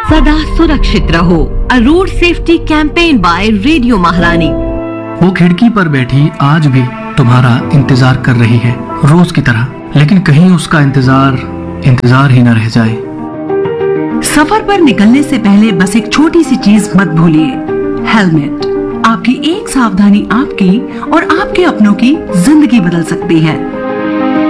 सदा सुरक्षित रहो। अ road safety campaign bye radio महारानी। वो खिड़की पर बैठी आज भी तुम्हारा इंतजार कर रही है, रोज की तरह, लेकिन कहीं उसका इंतजार ही न रह जाए। सफर पर निकलने से पहले बस एक छोटी सी चीज मत भूलिए, हेलमेट। आपकी एक सावधानी आपकी और आपके अपनों की जिंदगी बदल सकती है।